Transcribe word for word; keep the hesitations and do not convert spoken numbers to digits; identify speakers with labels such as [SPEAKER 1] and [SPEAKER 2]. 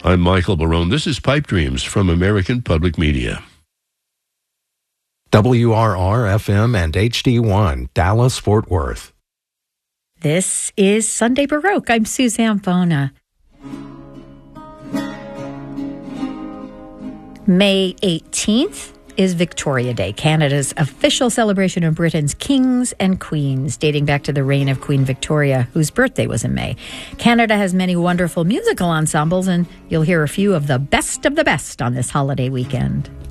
[SPEAKER 1] I'm Michael Barone. This is Pipe Dreams from American Public Media.
[SPEAKER 2] W R R F M and H D one, Dallas, Fort Worth.
[SPEAKER 3] This is Sunday Baroque. I'm Suzanne Bona. May eighteenth is Victoria Day, Canada's official celebration of Britain's kings and queens, dating back to the reign of Queen Victoria, whose birthday was in May. Canada has many wonderful musical ensembles, and you'll hear a few of the best of the best on this holiday weekend.